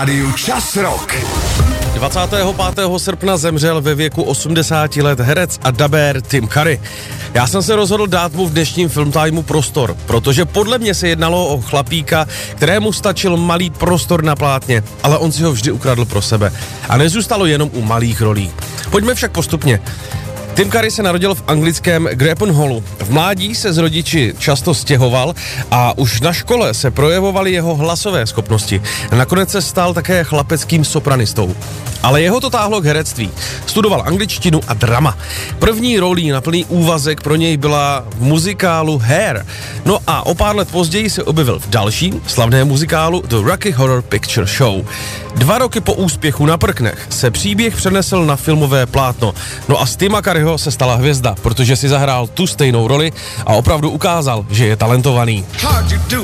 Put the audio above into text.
Rádiu Čas Rock. 25. srpna zemřel ve věku 80 let herec a dabér Tim Curry. Já jsem se rozhodl dát mu v dnešním Filmtimeu prostor, protože podle mě se jednalo o chlapíka, kterému stačil malý prostor na plátně, ale on si ho vždy ukradl pro sebe. A nezůstalo jenom u malých rolí. Pojďme však postupně. Tim Curry se narodil v anglickém Grapon Hallu. V mládí se s rodiči často stěhoval a už na škole se projevovaly jeho hlasové schopnosti. Nakonec se stal také chlapeckým sopranistou. Ale jeho to táhlo k herectví. Studoval angličtinu a drama. První rolí na plný úvazek pro něj byla v muzikálu Hair. No a o pár let později se objevil v dalším slavném muzikálu The Rocky Horror Picture Show. 2 roky po úspěchu na prknech se příběh přenesl na filmové plátno. No a z Tima Curryho se stala hvězda, protože si zahrál tu stejnou roli a opravdu ukázal, že je talentovaný.